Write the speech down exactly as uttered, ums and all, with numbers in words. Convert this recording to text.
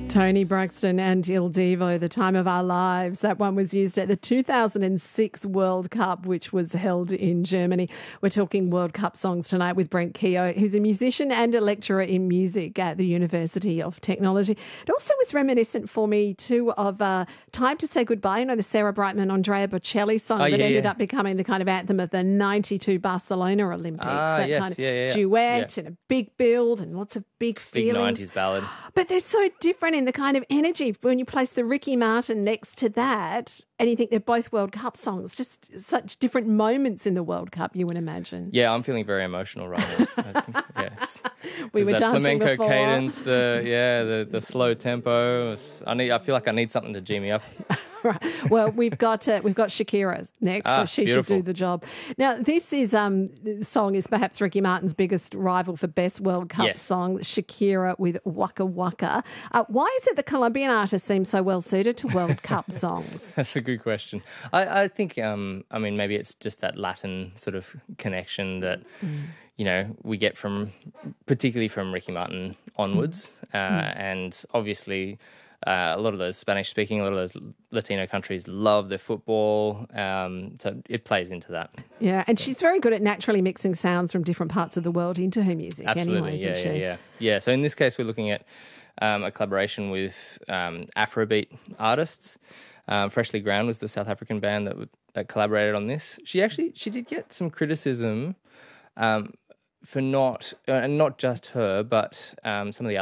Tony Braxton and Il Divo, The Time of Our Lives. That one was used at the two thousand six World Cup, which was held in Germany. We're talking World Cup songs tonight with Brent Keogh, who's a musician and a lecturer in music at the University of Technology. It also was reminiscent for me, too, of uh, Time to Say Goodbye, you know, the Sarah Brightman, Andrea Bocelli song oh, that yeah, ended yeah. up becoming the kind of anthem of the ninety-two Barcelona Olympics. Ah, that yes, kind of yeah, yeah, yeah. duet Yeah. and a big build and lots of big Big feelings. nineties ballad. But they're so different in the kind of energy when you place the Ricky Martin next to that and you think they're both World Cup songs, just such different moments in the World Cup, you would imagine. Yeah, I'm feeling very emotional right now. I think, yes. We There's were that dancing flamenco before. cadence, the yeah, the, the slow tempo. It's- I need. I feel like I need something to G me up. Right. Well, we've got uh, we've got Shakira next, Ah, so she beautiful. should do the job. Now, this is um song is perhaps Ricky Martin's biggest rival for best World Cup Yes. song, Shakira with Waka Waka. Uh, why is it the Colombian artist seems so well suited to World Cup songs? That's a good question. I, I think. Um, I mean, maybe it's just that Latin sort of connection that. Mm. You know, we get from, particularly from Ricky Martin onwards, uh, Mm. and obviously uh, a lot of those Spanish-speaking, a lot of those Latino countries love their football, um, so it plays into that. Yeah, and she's very good at naturally mixing sounds from different parts of the world into her music. Absolutely, anyway, yeah, isn't yeah, she? yeah, yeah. So in this case, we're looking at um, a collaboration with um, Afrobeat artists. Um, Freshly Ground was the South African band that, w- that collaborated on this. She actually she did get some criticism. Um, for not, uh, and not just her, but um, some of the